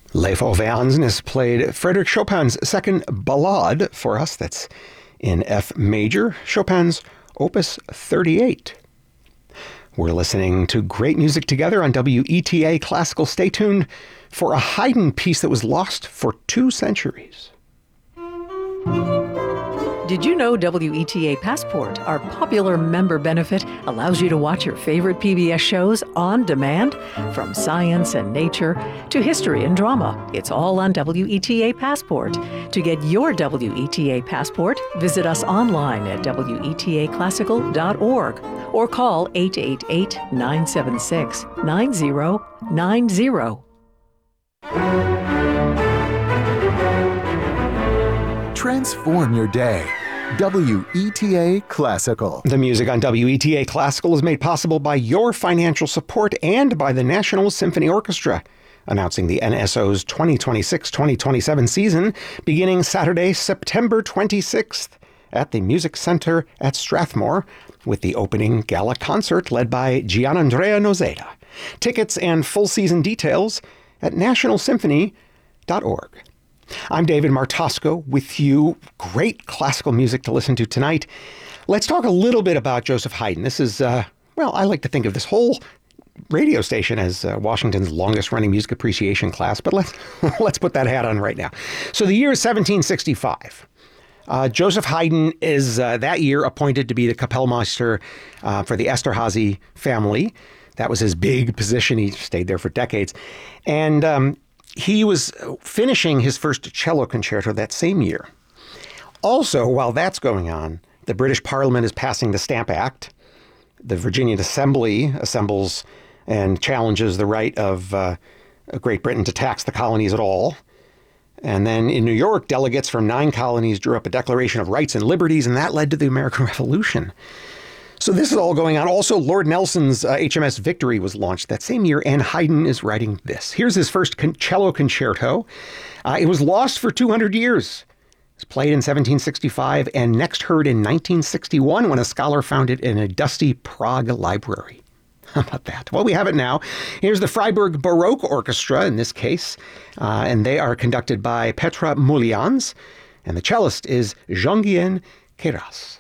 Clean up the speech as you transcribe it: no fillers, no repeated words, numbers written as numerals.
Leif Ove Hansen has played Frederick Chopin's second ballade for us. That's in F major, Chopin's Opus 38. We're listening to great music together on WETA Classical. Stay tuned for a Haydn piece that was lost for 2 centuries. Did you know WETA Passport, our popular member benefit, allows you to watch your favorite PBS shows on demand? From science and nature to history and drama, it's all on WETA Passport. To get your WETA Passport, visit us online at WETAClassical.org or call 888-976-9090. Transform your day. WETA Classical. The music on WETA Classical is made possible by your financial support and by the National Symphony Orchestra, announcing the NSO's 2026-2027 season beginning Saturday, September 26th at the Music Center at Strathmore with the opening gala concert led by Gianandrea Nozeda. Tickets and full season details at nationalsymphony.org. I'm David Martosco with you. Great classical music to listen to tonight. Let's talk a little bit about Joseph Haydn. This is, I like to think of this whole radio station as Washington's longest-running music appreciation class, but let's put that hat on right now. So the year is 1765. Joseph Haydn is that year appointed to be the Kapellmeister for the Esterhazy family. That was his big position. He stayed there for decades. And he was finishing his first cello concerto that same year. Also, while that's going on, the British Parliament is passing the Stamp Act. The Virginian Assembly assembles and challenges the right of Great Britain to tax the colonies at all. And then in New York, delegates from 9 colonies drew up a Declaration of Rights and Liberties, and that led to the American Revolution. So this is all going on. Also, Lord Nelson's HMS Victory was launched that same year, and Haydn is writing this. Here's his first cello concerto. It was lost for 200 years. It was played in 1765 and next heard in 1961 when a scholar found it in a dusty Prague library. How about that? Well, we have it now. Here's the Freiburg Baroque Orchestra in this case, and they are conducted by Petra Mulians, and the cellist is Jean-Guyen Queyras.